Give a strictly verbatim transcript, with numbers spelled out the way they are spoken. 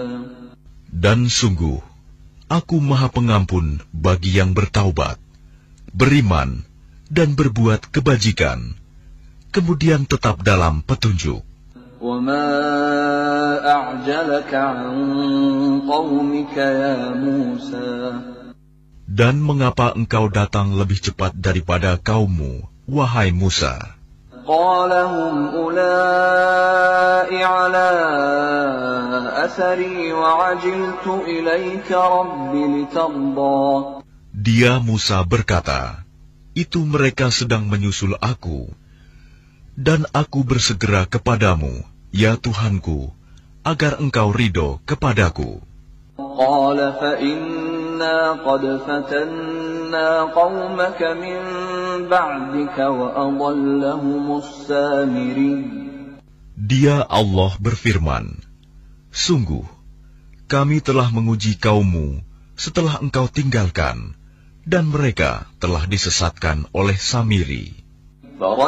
Dan sungguh, Aku Maha Pengampun bagi yang bertaubat, beriman, dan berbuat kebajikan, kemudian tetap dalam petunjuk. وَمَا أَعْجَلَكَ عَنْ قَوْمِكَ يَا مُوسَى. Dan mengapa engkau datang lebih cepat daripada kaummu, wahai Musa? قَالَ هُمْ أُولَاءِ عَلَىٰ أَثَرِي وَعَجِلْتُ إِلَيْكَ رَبِّ لِتَرْضَىٰ. Dia Musa berkata, itu mereka sedang menyusul aku, dan aku bersegera kepadamu, ya Tuhanku, agar engkau ridho kepadaku. قَالَ فَإِنَّا قَدْ فَتَنَّا قَوْمَكَ مِن بَعْدِكَ وَأَضَلَّهُمُ السَّامِرِيُّ. Dia Allah berfirman, sungguh, kami telah menguji kaummu setelah engkau tinggalkan, dan mereka telah disesatkan oleh Samiri.